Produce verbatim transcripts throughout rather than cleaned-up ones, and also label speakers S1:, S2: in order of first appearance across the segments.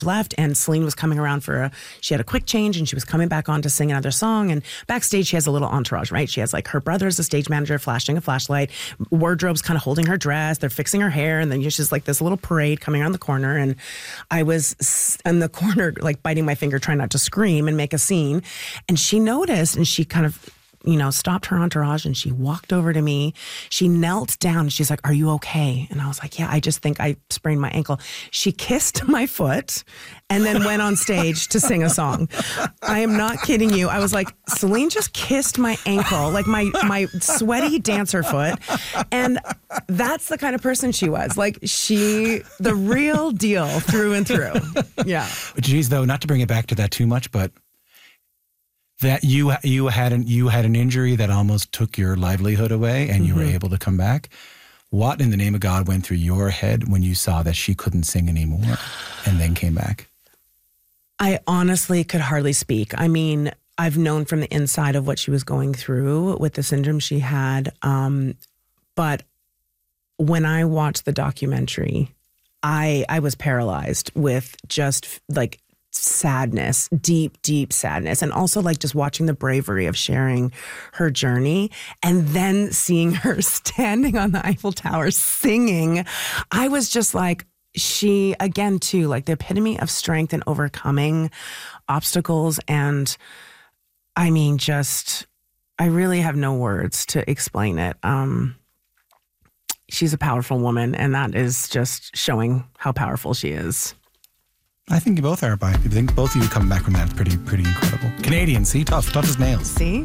S1: left, and Celine was coming around for a, she had a quick change and she was coming back on to sing another song. And backstage, she has a little entourage, right? She has like her brother's a stage manager flashing a flashlight, wardrobe's kind of holding her dress, they're fixing her hair, and then she's like this little parade coming around the corner. And I was in the corner, like biting my finger, trying not to scream and make a scene. And she noticed, and she kind of, you know, stopped her entourage and she walked over to me. She knelt down and she's like, "Are you okay?" And I was like, "Yeah, I just think I sprained my ankle." She kissed my foot and then went on stage to sing a song. I am not kidding you. I was like, Celine just kissed my ankle, like my, my sweaty dancer foot. And that's the kind of person she was. Like she, the real deal through and through. Yeah.
S2: Geez, though, not to bring it back to that too much, but that you you had an you had an injury that almost took your livelihood away, and you mm-hmm. were able to come back. What in the name of God went through your head when you saw that she couldn't sing anymore, and then came back?
S1: I honestly could hardly speak. I mean, I've known from the inside of what she was going through with the syndrome she had, um, but when I watched the documentary, I I was paralyzed with just like sadness, deep, deep sadness. And also like just watching the bravery of sharing her journey and then seeing her standing on the Eiffel Tower singing. I was just like, she, again, too, like the epitome of strength and overcoming obstacles. And I mean, just, I really have no words to explain it. Um, she's a powerful woman, and that is just showing how powerful she is.
S2: I think you both are. By I think both of you coming back from that is pretty, pretty incredible. Canadian, see, tough, tough as nails.
S1: See.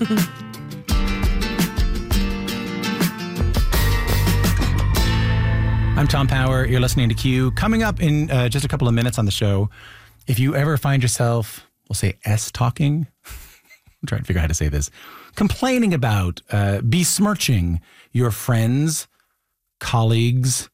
S2: I'm Tom Power. You're listening to Q. Coming up in uh, just a couple of minutes on the show, if you ever find yourself, we'll say S-talking, I'm trying to figure out how to say this, complaining about, uh, besmirching your friends, colleagues,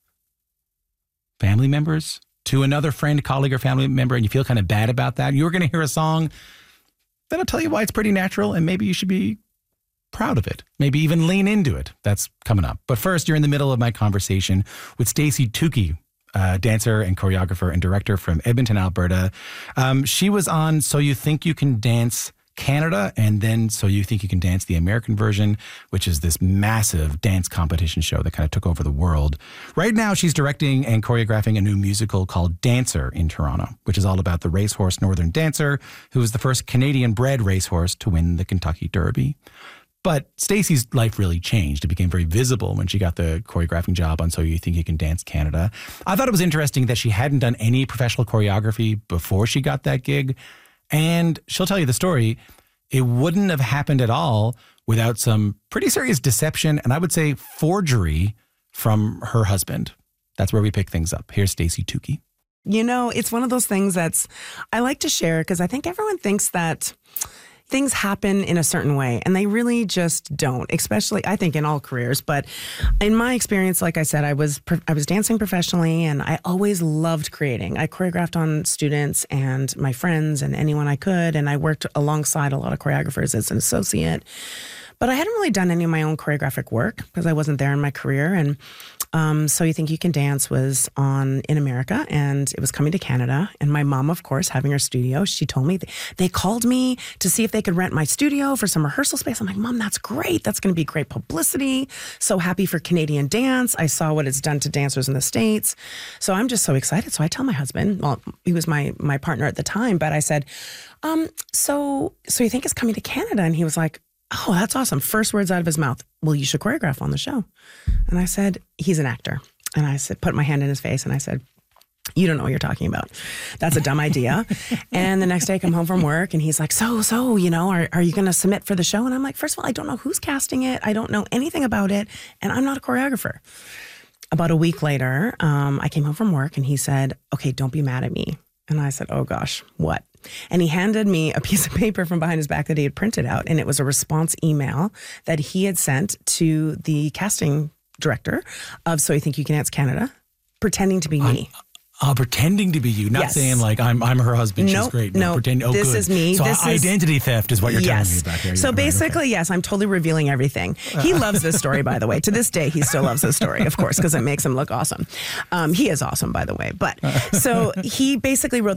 S2: family members, to another friend, colleague, or family member, and you feel kind of bad about that, you're going to hear a song that'll tell you why it's pretty natural, and maybe you should be proud of it. Maybe even lean into it. That's coming up. But first, you're in the middle of my conversation with Stacey Tukey, uh, dancer and choreographer and director from Edmonton, Alberta. Um, she was on So You Think You Can Dance Canada, and then So You Think You Can Dance, the American version, which is this massive dance competition show that kind of took over the world. Right now, she's directing and choreographing a new musical called Dancer in Toronto, which is all about the racehorse Northern Dancer, who was the first Canadian-bred racehorse to win the Kentucky Derby. But Stacey's life really changed. It became very visible when she got the choreographing job on So You Think You Can Dance Canada. I thought it was interesting that she hadn't done any professional choreography before she got that gig. And she'll tell you the story. It wouldn't have happened at all without some pretty serious deception and I would say forgery from her husband. That's where we pick things up. Here's Stacey Tukey.
S1: You know, it's one of those things that's I like to share because I think everyone thinks that things happen in a certain way, and they really just don't, especially, I think, in all careers. But in my experience, like I said, I was I was dancing professionally, and I always loved creating. I choreographed on students and my friends and anyone I could, and I worked alongside a lot of choreographers as an associate. But I hadn't really done any of my own choreographic work because I wasn't there in my career. And um, So You Think You Can Dance was on in America, and it was coming to Canada. And my mom, of course, having her studio, she told me, th- they called me to see if they could rent my studio for some rehearsal space. I'm like, Mom, that's great. That's going to be great publicity. So happy for Canadian dance. I saw what it's done to dancers in the States. So I'm just so excited. So I tell my husband, well, he was my my partner at the time, but I said, um, so, so you think it's coming to Canada? And he was like, oh, that's awesome. First words out of his mouth, well, you should choreograph on the show. And I said, he's an actor. And I said, put my hand in his face and I said, you don't know what you're talking about. That's a dumb idea. And the next day I come home from work and he's like, so, so, you know, are, are you going to submit for the show? And I'm like, first of all, I don't know who's casting it. I don't know anything about it. And I'm not a choreographer. About a week later, um, I came home from work and he said, okay, don't be mad at me. And I said, oh gosh, what? And he handed me a piece of paper from behind his back that he had printed out. And it was a response email that he had sent to the casting director of So You Think You Can Dance Canada, pretending to be me.
S2: I'm, uh, pretending to be you, not
S1: yes.
S2: saying like I'm I'm her husband.
S1: Nope,
S2: she's great.
S1: No,
S2: no, pretend, oh,
S1: this
S2: good.
S1: is me.
S2: So
S1: this
S2: identity
S1: is,
S2: theft is what you're
S1: yes.
S2: telling me about here.
S1: So
S2: right,
S1: basically,
S2: okay.
S1: yes, I'm totally revealing everything. He loves this story, by the way. To this day, he still loves this story, of course, because it makes him look awesome. Um, he is awesome, by the way. But so he basically wrote